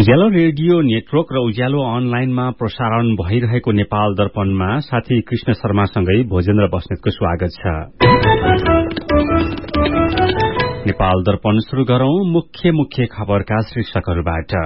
उज्यालो radio network र उज्यालो अनलाइनमा प्रसारण भइरहेको नेपाल दर्पणमा साथी कृष्ण शर्मासँगै भोजेन्द्र बस्नेतको स्वागत छ। नेपाल दर्पण शुरू गरौं मुख्य खबरका शीर्षकहरूबाट।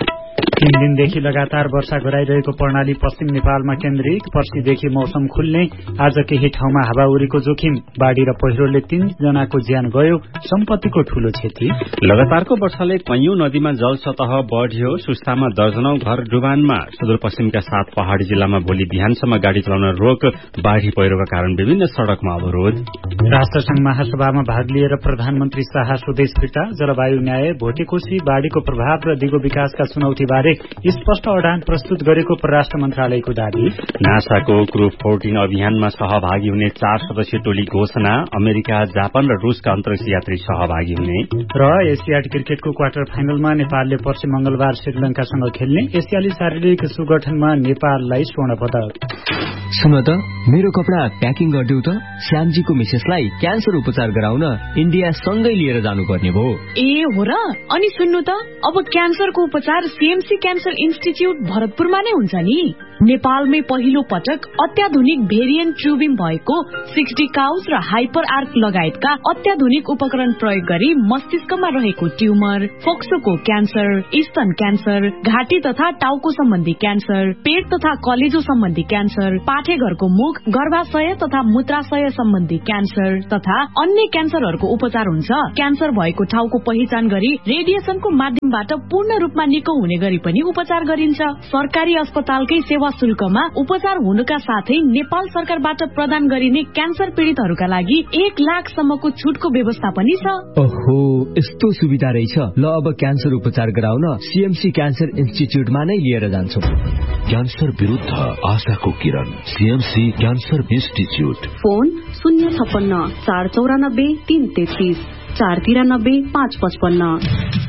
3 दिनदेखि लगातार वर्षा गराइरहेको प्रणाली पश्चिम नेपालमा केन्द्रित। पर्सिदेखि मौसम खुल्ने। आज केही ठाउँमा हावाहुरीको जोखिम। बाढ़ी र पहिरोले 3 जनाको ज्यान गयो। सम्पत्तिको ठूलो क्षति। लगातारको वर्षाले कैयौं नदीमा जल सतह बढ्यो। सुस्तामा दर्जनौं घर डुबानमा। सुदूरपश्चिमका 7 पहाड़ी जिल्लामा भोलि बिहानसम्म गाड़ी चलाउन रोक। बाढ़ी पहिरोका कारण विभिन्न सड़कमा अवरोध। राष्ट्रसंघ महासभामा भाग लिएर प्रधानमन्त्री शाह स्वदेश फिर्ता। जलवायु न्याय, भोटेकोशी, बाढ़ीको प्रभाव र दिगो विकासका चुनौती बारे स्पष्ट अडान प्रस्तुत गरेको परराष्ट्र मन्त्रालयको दावी। नासाको क्रू 14 अभियानमा सहभागी हुने 4 सदस्यीय टोली घोषणा। अमेरिका, जापान र रूसका अन्तरिक्ष यात्री सहभागी हुने। र एसियाड क्रिकेटको क्वार्टर फाइनलमा नेपालले पर्सि मंगलबार श्रीलंकासँग खेल्ने। एसियाली शारीरिक सुगठनमा नेपाललाई स्वर्ण पदक। सुन त, मेरो कपडा प्याकिङ गरिदेऊ त। श्यामजीको मिसेसलाई क्यान्सर उपचार गराउन इन्डिया सँगै लिएर जानुपर्ने भयो। ए हो र? अनि सुन्नु त, अब क्यान्सरको उपचार सीएमसी क्यान्सर इन्स्टिच्युट भरतपुरमा नै हुन्छ नि। नेपालमै पहिलो पटक अत्याधुनिक भेरिएन्ट ट्युबिङ भएको 60 काउस र हाइपर आर्क लगायतका अत्याधुनिक उपकरण प्रयोग गरी मस्तिष्कमा रहेको ट्युमर, फोक्सोको क्यान्सर, स्तन क्यान्सर, घाँटी तथा टाउको सम्बन्धी क्यान्सर, पेट तथा कलेजो सम्बन्धी क्यान्सर, पाठेघरको मुख, गर्भाशय तथा मूत्राशय सम्बन्धी क्यान्सर तथा अन्य क्यान्सरहरूको उपचार हुन्छ। क्यान्सर भएको ठाउँको पहिचान गरी रेडिएसनको माध्यमबाट पूर्ण रूपमा निको हुने गरी पनि उपचार गरिन्छ। सरकारी अस्पतालकै सेवा शुल्कमा उपचार हुनुका साथै नेपाल सरकारबाट प्रदान गरिने क्यान्सर पीड़ितहरूका लागि 1 लाखसम्मको छुटको व्यवस्था पनि छ। ओहो, यस्तो सुविधा रहेछ। ल, अब क्यान्सर उपचार गराउन सीएमसी क्यान्सर इन्स्टिच्युटमा नै लिएर जान्छु। क्यान्सर विरुद्ध आशाको किरण, CMC cancer institute. Phone 056 494 333 493 555।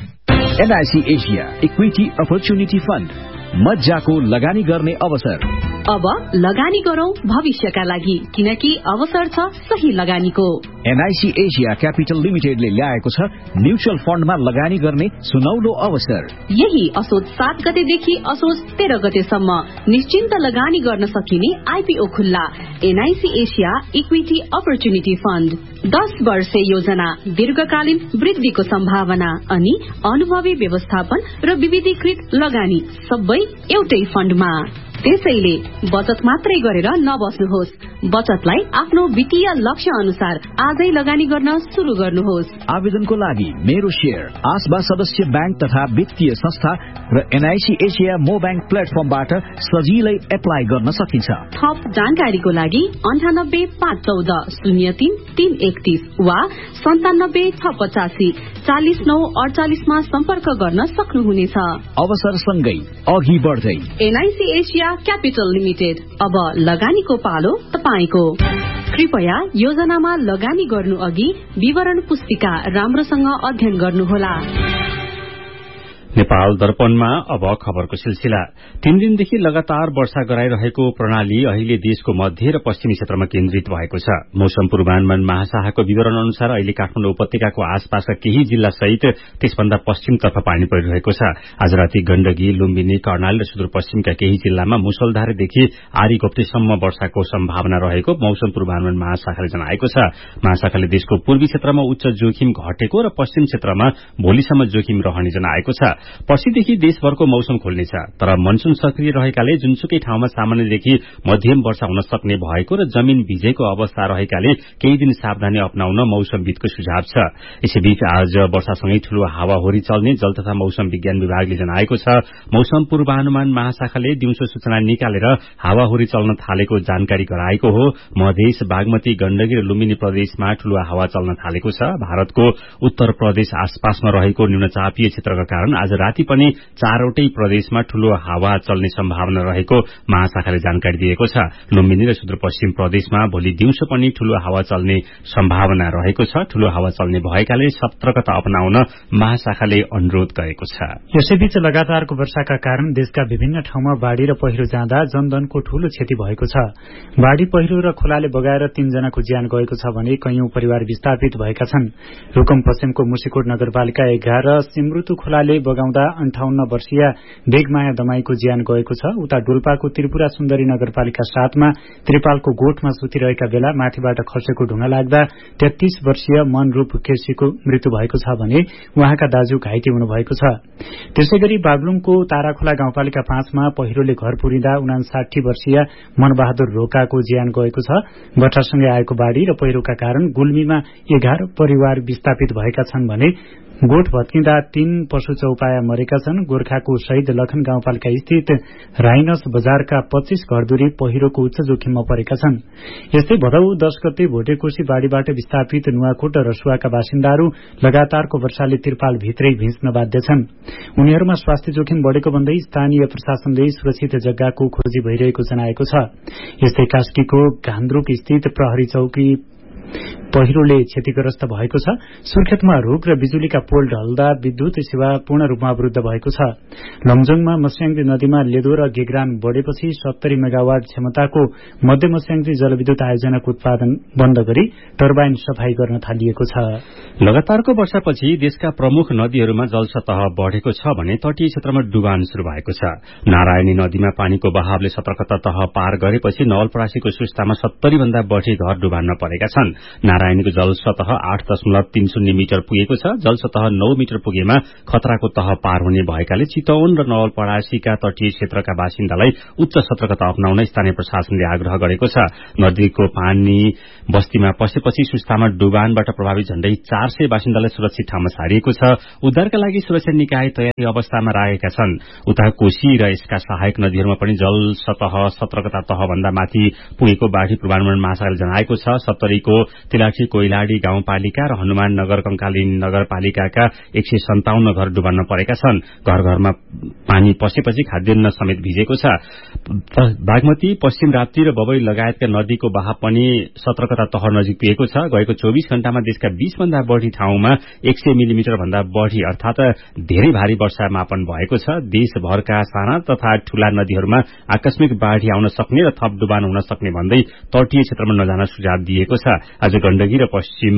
NIC Asia equity opportunity fund, मज्जाको लगानी गर्ने अवसर। अब लगानी गरौं भविष्यका लागि, किनकि अवसर छ सही लगानीको। NIC एशिया क्यापिटल लिमिटेडले ल्याएको छ म्युचुअल फण्डमा लगानी गर्ने सुनौलो अवसर। यही असोज 7 गतेदेखि असोज 13 गतेसम्म निश्चिन्त लगानी गर्न सकिने IPO खुल्ला। NIC Asia equity opportunity fund 10 वर्षे योजना, दीर्घकालीन वृद्धिको सम्भावना अनि अनुभवी व्यवस्थापन र विविधीकृत लगानी सबै एउटै फण्डमा। त्यसैले बचत मात्रै गरेर नबस्नुहोस्। बचतलाई आफ्नो वित्तीय लक्ष्य अनुसार आजै लगानी गर्न शुरू गर्नुहोस्। आवेदनको लागि मेरो शेयर, आसबा सदस्य बैंक तथा वित्तीय संस्था र NIC एशिया मो बैंक प्लेटफर्मबाट सजिलै एप्लाई गर्न सकिन्छ। थप जानकारीको लागि 98 514 03 331 वा 97 685 49 48 मा सम्पर्क गर्न सक्नुहुनेछ। अवसर सँगै अघि बढ्दै NIC एशिया क्यापिटल लिमिटेड, अब लगानीको पालो तपाईको। कृपया योजनामा लगानी गर्नु अघि विवरण पुस्तिका राम्रोसँग अध्ययन गर्नुहोला। नेपाल दर्पणमा अब खबरको सिलसिला। 3 दिनदेखि लगातार वर्षा गराइरहेको प्रणाली अहिले देशको मध्य र पश्चिमी क्षेत्रमा केन्द्रित भएको छ। मौसम पूर्वानुमान महाशाखाको विवरण अनुसार अहिले काठमाडौँ उपत्यकाको आसपासका केही जिल्ला सहित त्यसभन्दा पश्चिमतर्फ पानी परिरहेको छ। आज राति गण्डकी, लुम्बिनी, कर्णाली र सुदूरपश्चिमका केही जिल्लामा मुसलधारेदेखि आरीघोप्टेसम्म वर्षाको सम्भावना रहेको मौसम पूर्वानुमान महाशाखाले जनाएको छ। महाशाखाले देशको पूर्वी क्षेत्रमा उच्च जोखिम घटेको र पश्चिम क्षेत्रमा भोलिसम्म जोखिम रहने जनाएको छ। पर्सिदेखि देशभरको मौसम खुल्नेछ, तर मनसून सक्रिय रहेकाले जुनसुकै ठाउँमा सामान्यदेखि मध्यम वर्षा हुन सक्ने भएको र जमीन भिजेको अवस्था रहेकाले केही दिन सावधानी अपनाउन मौसमविदको सुझाव छ। यसैबीच आज वर्षासँगै ठूलो हावाहुरी चल्ने जल तथा मौसम विज्ञान विभागले जनाएको छ। मौसम पूर्वानुमान महाशाखाले दिउँसो सूचना निकालेर हावाहुरी चल्न थालेको जानकारी गराएको हो। मधेस, बागमती, गण्डकी र लुम्बिनी प्रदेशमा ठूलो हावा चल्न थालेको छ। भारतको उत्तर प्रदेश आसपासमा रहेको न्यूनचापीय क्षेत्रका कारण आज राति पनि 4वटै प्रदेशमा ठूलो हावा चल्ने सम्भावना रहेको महाशाखाले जानकारी दिएको छ। लुम्बिनी र सुदूरपश्चिम प्रदेशमा भोलि दिउँसो पनि ठूलो हावा चल्ने सम्भावना रहेको छ। ठूलो हावा चल्ने भएकाले सतर्कता अपनाउन महाशाखाले अनुरोध गरेको छ। यसैबीच लगातारको वर्षाका कारण देशका विभिन्न ठाउँमा बाढ़ी र पहिरो जाँदा जनधनको ठूलो क्षति भएको छ। बाढ़ी पहिरो र खोलाले बगाएर 3 जनाको ज्यान गएको छ भने कैयौं परिवार विस्थापित भएका छन्। रुकुम पश्चिमको मुसिकोट नगरपालिका 11 सिमरुतु खोलाले लगाउँदा 58 वर्षीय बेगमाया दमाईको ज्यान गएको छ। उता डोल्पाको त्रिपुरा सुन्दरी नगरपालिका 7 मा त्रिपालको गोठमा सुतिरहेका बेला माथिबाट खसेको ढुङ्गा लाग्दा 33 वर्षीय मनरूप केसीको मृत्यु भएको छ भने उहाँका दाजु घाइते हुनुभएको छ। त्यसैगरी बागलुङको ताराखोला गाउँपालिका 5 मा पहिरोले घर पुरिँदा 59 वर्षीय मनबहादुर रोकाको ज्यान गएको छ। वर्षासँगै आएको बाढ़ी र पहिरोका कारण गुल्मीमा 11 परिवार विस्थापित भएका छन् भने गोठ भत्किँदा 3 पशु चौपाया मरेका छन्। गोर्खाको शहीद लखन गाउँपालिका स्थित राइनस बजारका 25 घरधुरी पहिरोको उच्च जोखिममा परेका छन्। यस्तै भदौ 10 गते भोटेकोशी बाढ़ीबाट विस्थापित नुवाकोट र रसुवाका बासिन्दाहरू लगातारको वर्षाले त्रिपाल भित्रै भिज्न बाध्य छन्। उनीहरूमा स्वास्थ्य जोखिम बढ़ेको भन्दै स्थानीय प्रशासनले सुरक्षित जग्गाको खोजी भइरहेको जनाएको छ। यस्तै कास्कीको घान्द्रुक स्थित प्रहरी चौकी पहिरोले क्षतिग्रस्त भएको छ। सुर्खेतमा रुख र बिजुलीका पोल ढल्दा विद्युत सेवा पूर्ण रूपमा अवरुद्ध भएको छ। लमजुङमा मस्याङजी नदीमा लेदो र गेग्रान बढ़ेपछि 70 मेगावाट क्षमताको मध्य मस्याङजी जलविद्युत आयोजनाको उत्पादन बन्द गरी टर्बाइन सफाई गर्न थालिएको छ। लगातारको वर्षापछि देशका प्रमुख नदीहरूमा जलसतह बढ़ेको छ भने तटीय क्षेत्रमा डुबान शुरू भएको छ। नारायणी नदीमा पानीको बहावले सतर्कता तह पार गरेपछि नवलपरासीको सुस्तामा 70 भन्दा बढ़ी घर डुबानमा परेका छन्। नारायणीको जलसतह 8.30 मिटर पुगेको छ। जलसतह 9 मिटर पुगेमा खतराको तह पार हुने भएकाले चितवन र नवलपरासीका तटीय क्षेत्रका बासिन्दालाई उच्च सतर्कता अपनाउन स्थानीय प्रशासनले आग्रह गरेको छ। नदीको पानी बस्तीमा पसेपछि सुस्तामा डुबानबाट प्रभावित झण्डै 400 बासिन्दालाई सुरक्षित ठाउँमा छाडिएको छ। उद्धारका लागि सुरक्षा निकाय तयारी अवस्थामा रहेका छन्। उता कोशी र यसका सहायक नदीहरूमा पनि जलसतह सतर्कता तहभन्दा माथि पुगेको बाढ़ी पूर्वानुमान महाशाखाले जनाएको छ। 70 को तिलाठी कोइलाडी गाउँपालिका र हनुमान नगर कंकाली नगरपालिकाका 157 घर डुबानमा परेका छन्। घर घरमा पानी पसेपछि खाद्यान्न समेत भिजेको छ। बागमती, पश्चिम राप्ती र बबई लगायतका नदीको बहाव पनि सतर्कता तह नजिक पुगेको छ। गएको 24 घण्टामा देशका 20 भन्दा बढ़ी ठाउँमा 100 मिलिमिटर भन्दा बढ़ी अर्थात धेरै भारी वर्षा मापन भएको छ। देशभरका साना तथा ठूला नदीहरूमा आकस्मिक बाढ़ी आउन सक्ने र थप डुबान हुन सक्ने भन्दै तटीय क्षेत्रमा नजान सुझाव दिएको छ। आज गण्डकी र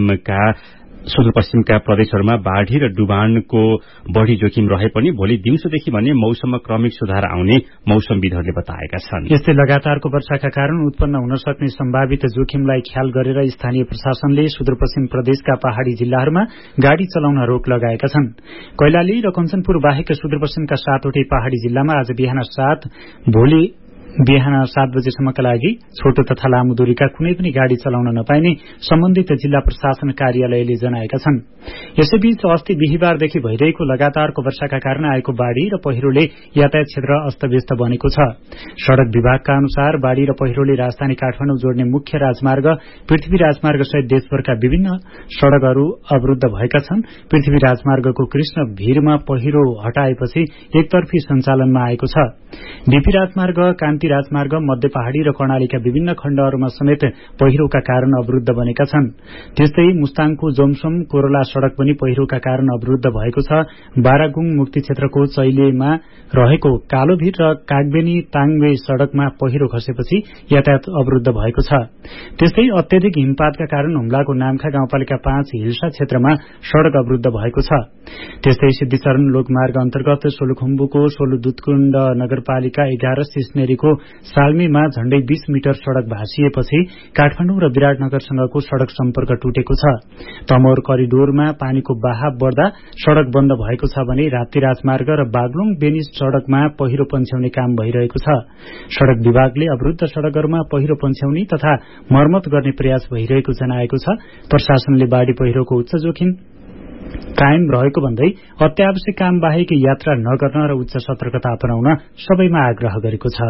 सुदूरपश्चिमका प्रदेशहरूमा बाढ़ी र डुबानको बढ़ी जोखिम रहे पनि भोलि दिउँसोदेखि भने मौसममा क्रमिक सुधार आउने मौसमविदहरूले बताएका छन्। यस्तै लगातारको वर्षाका कारण उत्पन्न हुन सक्ने सम्भावित जोखिमलाई ख्याल गरेर स्थानीय प्रशासनले सुदूरपश्चिम प्रदेशका पहाड़ी जिल्लाहरूमा गाड़ी चलाउन रोक लगाएका छन्। कैलाली र कञ्चनपुर बाहेक सुदूरपश्चिमका 7वटै पहाड़ी जिल्लामा आज बिहान 7 भोलि बिहान 7 बजेसम्मका लागि छोटो तथा लामो दूरीका कुनै पनि गाड़ी चलाउन नपाइने सम्बन्धित जिल्ला प्रशासन कार्यालयले जनाएका छन्। यसैबीच अस्ति बिहिबारदेखि भइरहेको लगातारको वर्षाका कारण आएको बाढ़ी र पहिरोले यातायात क्षेत्र अस्तव्यस्त बनेको छ। सड़क विभागका अनुसार बाढ़ी र पहिरोले राजधानी काठमाडौँ जोड्ने मुख्य राजमार्ग, पृथ्वी राजमार्ग सहित देशभरका विभिन्न सड़कहरू अवरुद्ध भएका छन्। पृथ्वी राजमार्गको कृष्ण भीरमा पहिरो हटाएपछि एकतर्फी सञ्चालनमा आएको छ। डीपी राजमार्ग, कान्ति राजमार्ग, मध्य पहाड़ी र कर्णालीका विभिन्न खण्डहरूमा समेत पहिरोका कारण अवरुद्ध बनेका छन्। त्यस्तै मुस्ताङको जोमसोम कोरोला सड़क पनि पहिरोका कारण अवरुद्ध भएको छ। बारागुङ मुक्ति क्षेत्रको चैलेमा रहेको कालोभिर र कागबेनी ताङवे सड़कमा पहिरो खसेपछि यातायात अवरुद्ध भएको छ। त्यस्तै अत्यधिक हिमपातका कारण हुम्लाको नामखा गाउँपालिका 5 हिल्सा क्षेत्रमा सड़क अवरुद्ध भएको छ। त्यस्तै सिद्धिचरण लोकमार्ग अन्तर्गत सोलुखुम्बुको सोलुदुतकुण्ड नगरपालिका 11 सिस्नेरीको साल्मीमा झण्डै 20 मिटर सड़क भाँसिएपछि काठमाडौँ र विराटनगरसँगको सड़क सम्पर्क टुटेको छ। तमोर करिडोरमा पानीको बहाव बढ़दा सड़क बन्द भएको छ भने राप्ती राजमार्ग र बागलुङ बेनिस सड़कमा पहिरो पन्छ्याउने काम भइरहेको छ। सड़क विभागले अवरुद्ध सड़कहरूमा पहिरो पन्छ्याउने तथा मर्मत गर्ने प्रयास भइरहेको जनाएको छ। प्रशासनले बाढ़ी पहिरोको उच्च जोखिम कायम रहेको भन्दै अत्यावश्यक काम बाहेक यात्रा नगर्न र उच्च सतर्कता अपनाउन सबैमा आग्रह गरेको छ।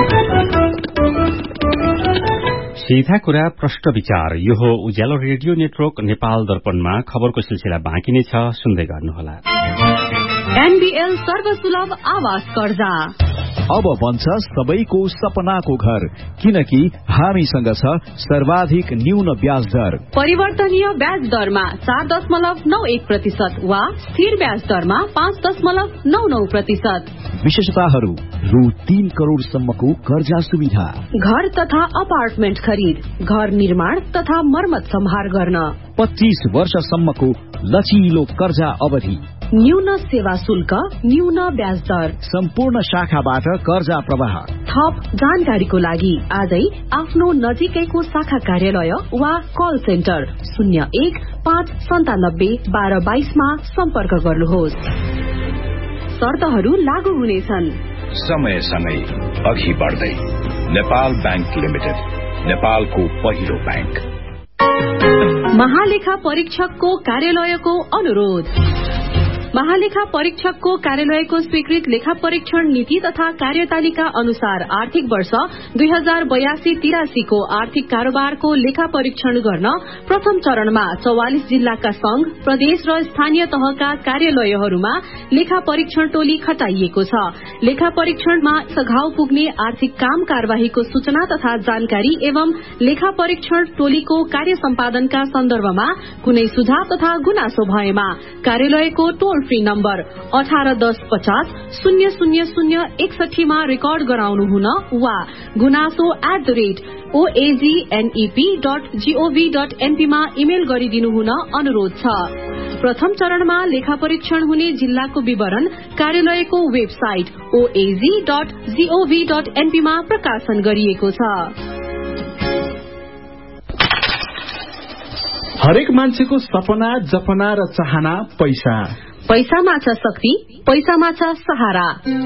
सीधा कुरा प्रश्न विचार। यो हो उज्यालो रेडियो नेटवर्क नेपाल दर्पणमा खबरको सिलसिला बाँकी नै छ, सुन्दै गर्नुहोला। एनबीएल सर्वसुलभ आवास कर्जा अब बन्छ सबैको सपनाको घर, किनकि हामीसँग छ सर्वाधिक न्यून ब्याज दर। परिवर्तनीय ब्याज दरमा 4.91% वा स्थिर ब्याज दरमा 5.99%। विशेषताहरू: रु 3 करोड़सम्मको कर्जा सुविधा, घर तथा अपार्टमेन्ट खरिद, घर निर्माण तथा मर्मत सम्हार गर्न, 25 वर्षसम्मको लचिलो कर्जा अवधि, न्यून सेवा शुल्क, न्यून ब्याज दर, सम्पूर्ण शाखाबाट कर्जा प्रवाह। थप जानकारीको लागि आजै आफ्नो नजिकैको शाखा कार्यालय वा कल सेन्टर 01-597-1222 मा सम्पर्क गर्नुहोस्। शर्तहरू लागू हुनेछन्। समयसँगै अघि बढ्दै नेपाल बैंक लिमिटेड, नेपालको पहिलो बैंक। महालेखा परीक्षकको कार्यालयको अनुरोध। महालेखा परीक्षकको कार्यालयको स्वीकृत लेखा परीक्षण नीति तथा कार्यतालिका अनुसार आर्थिक वर्ष 2082-83 को आर्थिक कारोबारको लेखा परीक्षण गर्न प्रथम चरणमा 44 जिल्लाका संघ, प्रदेश र स्थानीय तहका कार्यालयहरूमा लेखा परीक्षण टोली खटाइएको छ। लेखा परीक्षणमा सघाउ पुग्ने आर्थिक काम कार्यवाहीको सूचना तथा जानकारी एवं लेखा परीक्षण टोलीको कार्य सम्पादनका सन्दर्भमा कुनै सुझाव तथा गुनासो भएमा कार्यालयको टोल फ्री नम्बर 1810500061 मा रेकर्ड गराउनु हुन वा gunaso@oagnep.gov.np मा इमेल गरिदिनु हुन अनुरोध छ। प्रथम चरणमा लेखा परीक्षण हुने जिल्लाको विवरण कार्यालयको वेबसाइट oaz.gov.np मा प्रकाशन गरिएको छ। हरेक मान्छेको सपना, जपना र चाहना पैसा। पैसामा छ शक्ति, पैसामा छ सहारा।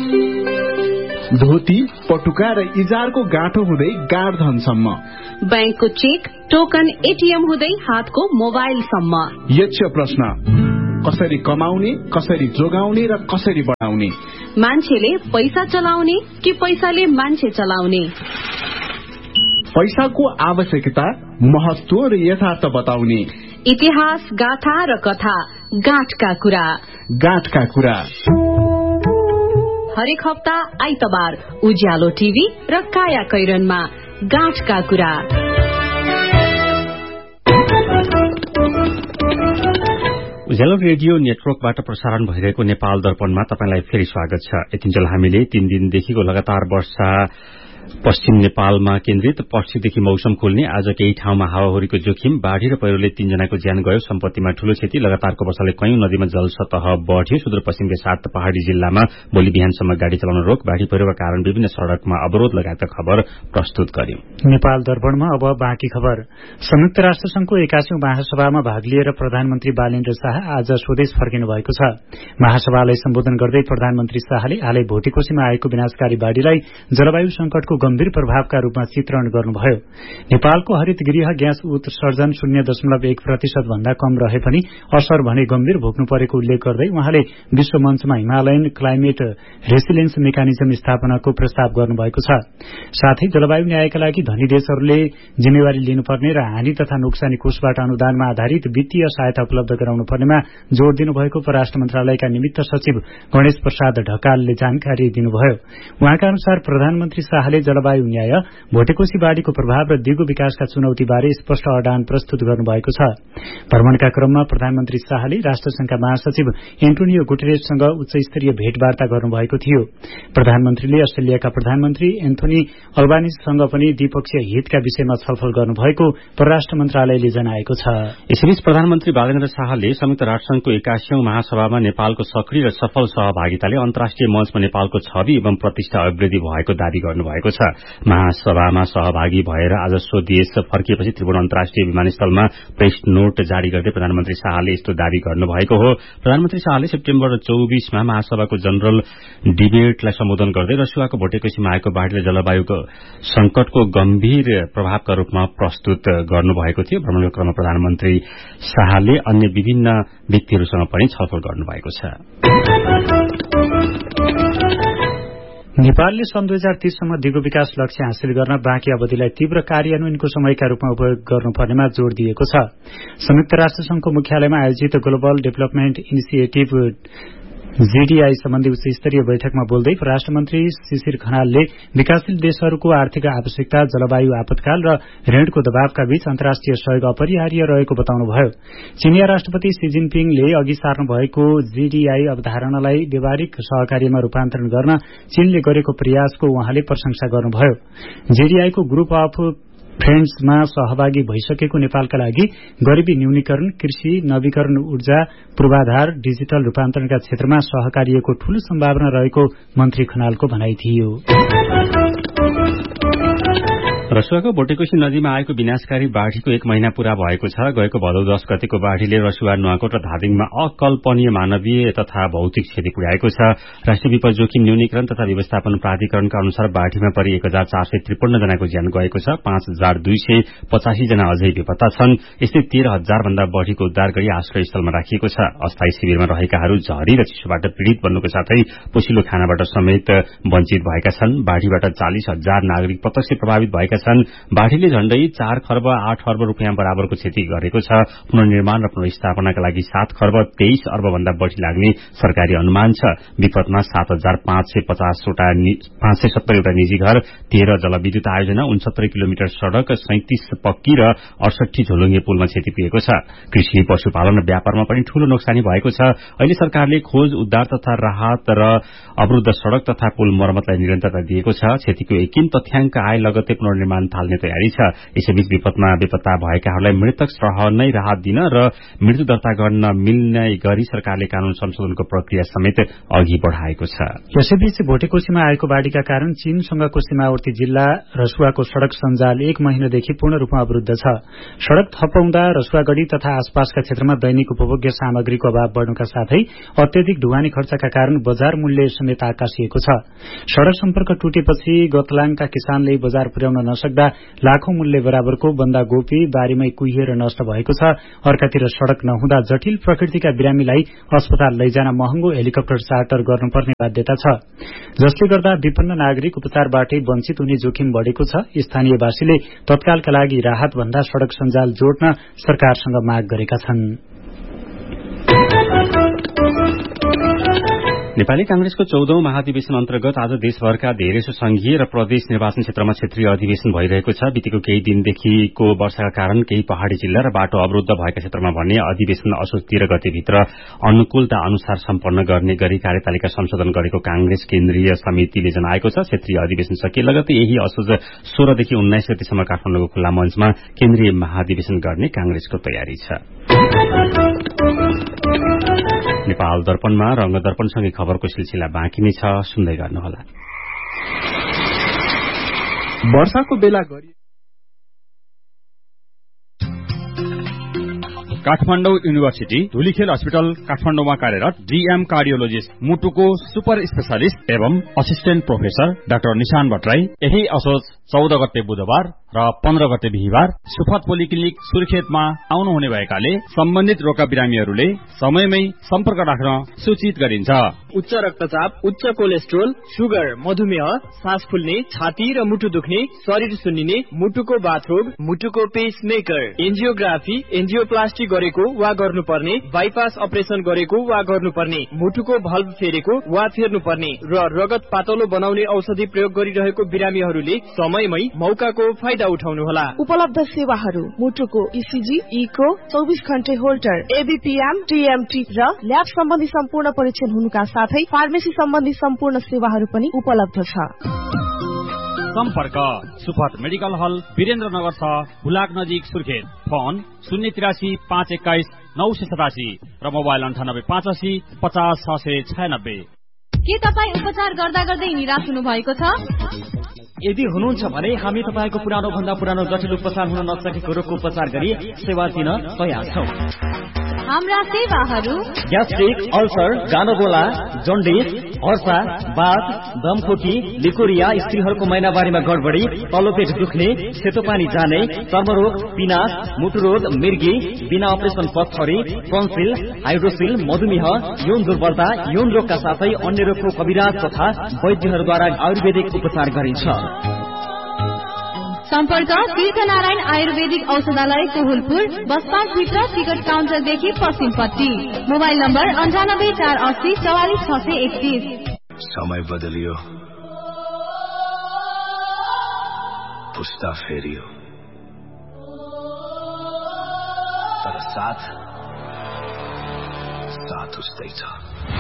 धोती, पटुका र इजारको गाँठो हुँदै गाडधनसम्म, बैंकको चेक, टोकन, एटीएम हुँदै हातको मोबाइलसम्म। यक्ष प्रश्न, कसरी कमाउने, कसरी जोगाउने र कसरी बढाउने? मान्छेले पैसा चलाउने कि पैसाले मान्छे चलाउने? पैसाको आवश्यकता, महत्व र यथार्थ बताउने। इतिहास, गाथा र कथा, गाँठका कुरा। गाँठका कुरा हरेक हप्ता आइतबार उज्यालो टिभी र काया कैरनमा गाँठका कुरा। उज्यालो रेडियो नेटवर्कबाट प्रसारण भइरहेको नेपाल दर्पणमा तपाईंलाई फेरि स्वागत छ। यतिन्जेल हामीले 3 दिनदेखिको लगातार वर्षा पश्चिम नेपालमा केन्द्रित, पर्सिदेखि मौसम खुल्ने, आज केही ठाउँमा हावाहुरीको जोखिम, बाढ़ी र पहिरोले 3 जनाको ज्यान गयो, सम्पत्तिमा ठूलो क्षति, लगातारको वर्षाले कयौं नदीमा जलसतह बढ्यो, सुदूरपश्चिमका 7 पहाड़ी जिल्लामा भोलि बिहानसम्म गाड़ी चलाउन रोक, बाढ़ी पहिरोका कारण विभिन्न सड़कमा अवरोध लगायतका खबर प्रस्तुत गर्यो। नेपाल दर्पणमा अब बाँकी खबर। संयुक्त राष्ट्र संघको 81औं महासभामा भाग लिएर प्रधानमन्त्री बालेन्द्र शाह आज स्वदेश फर्किनु भएको छ। महासभालाई सम्बोधन गर्दै प्रधानमन्त्री शाहले हालै भोटेकोशीमा आएको विनाशकारी बाढ़ीलाई जलवायु संकटको गम्भीर प्रभावका रूपमा चित्रण गर्नुभयो। नेपालको हरित गृह ग्यास उत्सर्जन 0.1% भन्दा कम रहे पनि असर भने गम्भीर भोग्नु परेको उल्लेख गर्दै उहाँले विश्व मञ्चमा हिमालयन क्लाइमेट रेसिलियन्स मेकानिजम स्थापनाको प्रस्ताव गर्नुभएको छ। साथै जलवायु न्यायका लागि धनी देशहरूले जिम्मेवारी लिनुपर्ने र हानि तथा नोक्सानी कोषबाट अनुदानमा आधारित वित्तीय सहायता उपलब्ध गराउनु पर्नेमा जोड़ दिनुभएको परराष्ट्र मन्त्रालयका निमित्त सचिव गणेश प्रसाद ढकालले जानकारी दिनुभयो। उहाँका अनुसार प्रधानमन्त्री शाहले जलवायु न्याय, भोटेकोशी बाढ़ीको प्रभाव र दिगो विकासका चुनौतीबारे स्पष्ट अडान प्रस्तुत गर्नुभएको छ। भ्रमणका क्रममा प्रधानमन्त्री शाहले राष्ट्रसंघका महासचिव एन्टोनियो गुटेरेससँग उच्चस्तरीय भेटवार्ता गर्नुभएको थियो। प्रधानमन्त्रीले अस्ट्रेलियाका प्रधानमन्त्री एन्थोनी अल्बानीसँग पनि द्विपक्षीय हितका विषयमा छलफल गर्नुभएको परराष्ट्र मन्त्रालयले जनाएको छ। यसैबीच प्रधानमन्त्री बालेन्द्र शाहले संयुक्त राष्ट्रसंघको 81औं महासभामा नेपालको सक्रिय र सफल सहभागिताले अन्तर्राष्ट्रिय मञ्चमा नेपालको छवि एवं प्रतिष्ठा अभिवृद्धि भएको दावी गर्नुभएको छ। महासभामा सहभागी भएर आज स्वदेश फर्किएपछि त्रिभुवन अन्तर्राष्ट्रिय विमानस्थलमा प्रेस नोट जारी गर्दै प्रधानमन्त्री शाहले यस्तो दावी गर्नुभएको हो। प्रधानमन्त्री शाहले सेप्टेम्बर 24 मा महासभाको जनरल डिबेटलाई सम्बोधन गर्दै रसुवाको भोटेकोशीमा आएको बाढ़ीले जलवायुको संकटको गम्भीर प्रभावका रूपमा प्रस्तुत गर्नुभएको थियो। भ्रमणको क्रममा प्रधानमन्त्री शाहले अन्य विभिन्न व्यक्तिहरूसँग पनि छलफल गर्नुभएको छ। नेपालले सन् 2030 सम्म दिगो विकास लक्ष्य हासिल गर्न बाँकी अवधिलाई तीव्र कार्यान्वयनको समयका रूपमा उपयोग गर्नुपर्नेमा जोड़ दिएको छ। संयुक्त राष्ट्र संघको मुख्यालयमा आयोजित ग्लोबल डेभलपमेन्ट इनिसिएटिभ जीडीआई सम्बन्धी उच्च स्तरीय बैठकमा बोल्दै परराष्ट्र मन्त्री शिशिर खनालले विकासशील देशहरूको आर्थिक आवश्यकता, जलवायु आपतकाल र ऋणको दबावका बीच अन्तर्राष्ट्रिय सहयोग अपरिहार्य रहेको बताउनुभयो। चीनिया राष्ट्रपति शी जिनपिङले अघि सार्नु भएको जीडीआई अवधारणालाई व्यावहारिक सहकार्यमा रूपान्तरण गर्न चीनले गरेको प्रयासको उहाँले प्रशंसा गर्नुभयो। जीडीआईको ग्रुप अफ फ्रेन्ड्समा सहभागी भइसकेको नेपालका लागि गरिबी न्यूनीकरण, कृषि, नवीकरण ऊर्जा, पूर्वाधार, डिजिटल रूपान्तरणका क्षेत्रमा सहकार्यको ठूलो सम्भावना रहेको मन्त्री खनालको भनाइ थियो। रसुवाको भोटेकोशी नदीमा आएको विनाशकारी बाढ़ीको 1 महिना पूरा भएको छ। गएको भदौ 10 गतेको बाढ़ीले रसुवा, नुवाकोट र धादिङमा अकल्पनीय मानवीय तथा भौतिक क्षति पुर्याएको छ। राष्ट्रिय विपद जोखिम न्यूनीकरण तथा व्यवस्थापन प्राधिकरणका अनुसार बाढ़ीमा परि 1453 जनाको ज्यान गएको छ। 5285 जना अझै बेपत्ता छन्। यस्तै 13,000 भन्दा बढ़ीको उद्धार गरी आश्रय स्थलमा राखिएको छ। अस्थायी शिविरमा रहेकाहरू झरी र चिसोबाट पीड़ित बन्नुको साथै पोषिलो खानाबाट समेत वञ्चित भएका छन्। बाढ़ीबाट 40,000 नागरिक प्रत्यक्ष प्रभावित भएका छन्। बाढ़ीले झण्डै 4 खर्ब 8 अर्ब रुपियाँ बराबरको क्षति गरेको छ। पुनर्निर्माण र पुनर्स्थापनाका लागि 7 खर्ब 23 अर्ब भन्दा बढ़ी लाग्ने सरकारी अनुमान छ। विपदमा 7,570 वटा निजी घर, 13 जलविद्युत आयोजना, 69 किलोमिटर सड़क, 37 पक्की र 68 झोलुङ्गे पुलमा क्षति पुगेको छ। कृषि, पशुपालन र व्यापारमा पनि ठूलो नोक्सानी भएको छ। अहिले सरकारले खोज, उद्धार तथा राहत र अवरुद्ध सड़क तथा पुल मरम्मतलाई निरन्तरता दिएको छ। क्षतिको एकिन तथ्याङ्क आए लगतै पुनर्निर्माण थाल्ने तयारी छ। यसैबीच विपदमा बेपत्ता भएकाहरूलाई मृतक सह नै राहत दिन र मृत्यु दर्ता गर्न मिल्ने गरी सरकारले कानून संशोधनको प्रक्रिया समेत अघि बढ़ाएको छ। यसैबीच भोटेकोशीमा आएको बाढ़ीका कारण चीनसँगको सीमावर्ती जिल्ला रसुवाको सड़क सञ्जाल 1 महिनादेखि पूर्ण रूपमा अवरुद्ध छ। सड़क थपाउँदा रसुवागढ़ी तथा आसपासका क्षेत्रमा दैनिक उपभोग्य सामग्रीको अभाव बढ़नुका साथै अत्यधिक ढुवानी खर्चका कारण बजार मूल्य समेत आकाशिएको छ। सड़क सम्पर्क टुटेपछि गतलाङका किसानले बजार पुर्याउन नसक्दा लाखौं मूल्य बराबरको बन्दा गोपी बारीमै कुहिएर नष्ट भएको छ। अर्कातिर सड़क नहुँदा जटिल प्रकृतिका बिरामीलाई अस्पताल लैजान महँगो हेलिकप्टर चार्टर गर्नुपर्ने बाध्यता छ, जसले गर्दा विपन्न नागरिक उपचारबाटै वञ्चित हुने जोखिम बढ़ेको छ। स्थानीयवासीले तत्कालका लागि राहत भन्दा सड़क सञ्जाल जोड्न सरकारसँग माग गरेका छन्। नेपाली कांग्रेसको 14औं महाधिवेशन अन्तर्गत आज देशभरका धेरैसो संघीय र प्रदेश निर्वाचन क्षेत्रमा क्षेत्रीय अधिवेशन भइरहेको छ। बितेको केही दिनदेखिको वर्षाका कारण केही पहाड़ी जिल्ला र बाटो अवरुद्ध भएका क्षेत्रमा भने अधिवेशन असोज 13 गतेभित्र अनुकूलता अनुसार सम्पन्न गर्ने गरी कार्यतालिका संशोधन गरेको कांग्रेस केन्द्रीय समितिले जनाएको छ। क्षेत्रीय अधिवेशन सकिए लगतै यही असोज 16 देखि 19 गतेसम्म काठमाडौँको खुल्ला मञ्चमा केन्द्रीय महाधिवेशन गर्ने कांग्रेसको तयारी छ। नेपाल दर्पणमा रंग दर्पणसँगै खबरको सिलसिला बाँकी नै छ, सुन्दै गर्नुहोला। वर्षाको बेला गरी काठमाडौँ युनिभर्सिटी धुलीखेल अस्पताल काठमाडौँमा कार्यरत डीएम कार्डियोलोजिस्ट मुटुको सुपर स्पेशलिस्ट एवं असिस्टेन्ट प्रोफेसर डाक्टर निशान भट्टराई यही असोज 14 गते बुधबार र 15 गते बिहिबार सुफत पोलिक्लिनिक सुर्खेतमा आउनुहुने भएकाले सम्बन्धित रोगका बिरामीहरूले समयमै सम्पर्क राख्न सूचित गरिन्छ। उच्च रक्तचाप, उच्च कोलेस्ट्रोल, सुगर, मधुमेह, सास फुल्ने, छाती र मुटु दुख्ने, शरीर सुन्निने, मुटुको बाथरोग, मुटुको पेसमेकर, एन्जियोग्राफी, एन्जियोप्लास्टी गरेको वा गर्नुपर्ने, बाइपास अपरेसन गरेको वा गर्नुपर्ने, मुटुको भल्भ फेरेको वा फेर्नुपर्ने र रगत पातलो बनाउने औषधि प्रयोग गरिरहेको बिरामीहरूले समयमै मौकाको फाइदा उठाउनुहोला। उपलब्ध सेवाहरू मुटुको इसिजी, इको, 24 घण्टे होल्टर, एबीपीएम, टीएमटी र ल्याब सम्बन्धी सम्पूर्ण परीक्षण हुनुका साथै फार्मेसी सम्बन्धी सम्पूर्ण सेवाहरू पनि उपलब्ध छ। सम्पर्क सुफत मेडिकल हल, वीरेन्द्रनगर 6, हुलाक नजिक सुर्खेत। फोन 083 521 987 र मोबाइल 98 85 50 696। के तपाईँ उपचार गर्दा गर्दै निराश हुनु भएको छ? यदि हुनुहुन्छ भने हामी तपाईँको पुरानो भन्दा पुरानो जटिल उपचार हुन नसकेको रोगको उपचार गरी सेवा दिन तयार छौं। हाम्रा सेवाहरू ग्यास्ट्रिक, अल्सर, गानोगोला, जन्डिस, हर्सा, बाथ, दमखोकी, लिकोरिया, स्त्रीहरूको महिनावारीमा गडबडी, तल्लो पेट दुख्ने, सेतो पानी जाने, चर्मरोग, पिनास, मुटुरोग, मिर्गी, बिना अपरेसन पत्थरी, टन्सिल, हाइड्रोसिल, मधुमेह, यौन दुर्बलता, यौन रोगका साथै अन्य रोगको कविराज तथा वैद्यहरूद्वारा आयुर्वेदिक उपचार गरिन्छ। सम्पर्क तीर्थनारायण आयुर्वेदिक औषधालय कोहुलपुर, बस पार्क भित्र टिकट काउन्टरदेखि पश्चिमपट्टि। Mobile number 98 480 44 631। समय बदलियो, पुस्ता फेरियो, तर साथ उस्तै छ।